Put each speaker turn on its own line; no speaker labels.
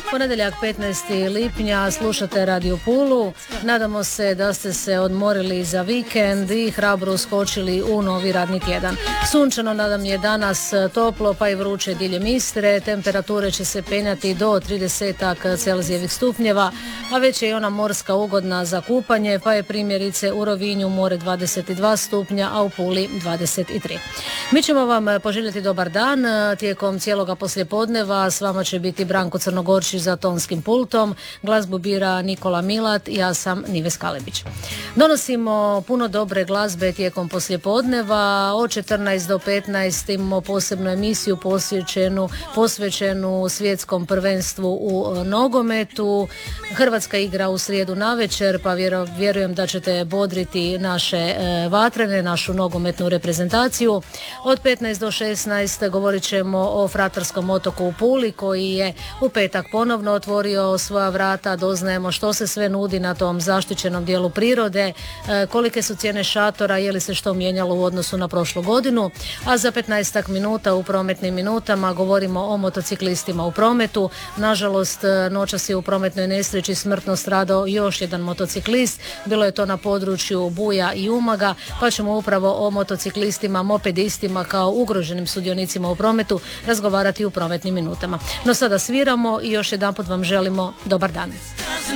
Ponedjeljak 15. lipnja slušate Radio Pulu. Nadamo se da ste se odmorili za vikend i hrabro uskočili u novi radni tjedan. Sunčano nadam je danas, toplo pa i vruće diljem Istre. Temperature će se penjati do 30 Celzijevih stupnjeva, a već je i ona morska ugodna za kupanje, pa je primjerice u Rovinju more 22 stupnja, a u Puli 23. Mi ćemo vam poželjeti dobar dan tijekom cijeloga poslijepodneva. S vama će biti Branko Crnogorčić za tonskim pultom, glazbu bira Nikola Milat, ja sam Nives Kalebić. Donosimo puno dobre glazbe tijekom poslijepodneva. Od 14 do 15 imamo posebnu emisiju posvećenu svjetskom prvenstvu u nogometu. Hrvatska igra u srijedu navečer, pa vjerujem da ćete bodriti naše vatrene, našu nogometnu reprezentaciju. Od 15 do 16 govorit ćemo o fratarskom otoku u Puli, koji je u petak ponovno otvorio svoja vrata. Doznajemo što se sve nudi na tom zaštićenom dijelu prirode, kolike su cijene šatora, je li se što mijenjalo u odnosu na prošlu godinu. A za 15 minuta u prometnim minutama govorimo o motociklistima u prometu. Nažalost, noćas je u prometnoj nesreći smrtno stradao još jedan motociklist. Bilo je to na području Buja i Umaga, pa ćemo upravo o motociklistima, mopedistima kao ugroženim sudionicima u prometu razgovarati u prometnim minutama. No sada sviramo i još jedanput vam želimo dobar dan.